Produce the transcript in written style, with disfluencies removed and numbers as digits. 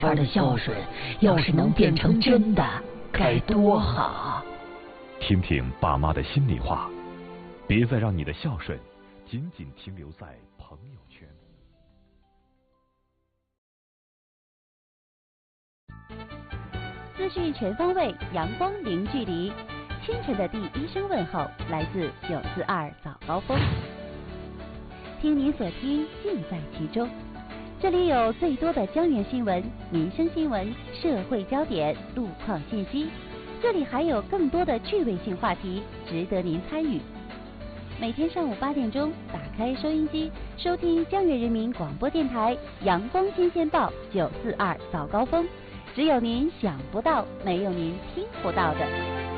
儿的孝顺要是能变成真的，该多好！ 听听爸妈的心里话，别再让你的孝顺仅仅停留在朋友圈。 资讯全方位，阳光零距离。清晨的第一声问候来自942早高峰。听你所听，尽在其中。这里有最多的江源新闻、民生新闻、社会焦点、路况信息。这里还有更多的趣味性话题，值得您参与。每天上午8点钟，打开收音机，收听江源人民广播电台阳光新鲜报942早高峰。只有您想不到，没有您听不到的。